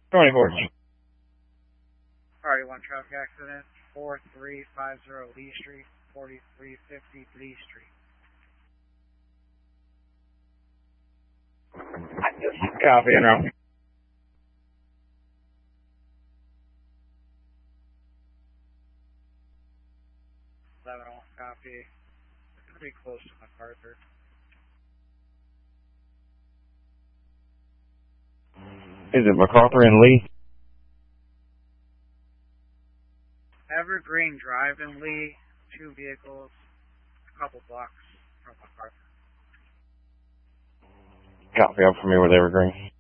24. Party 1 traffic accident, 4350 Lee Street, 4350 Lee Street. Copy, and route. Copy. It's going to be close to MacArthur. Is it MacArthur and Lee? Evergreen Drive in Lee, 2 vehicles, a couple blocks from MacArthur. Copy, I'm familiar with Evergreen.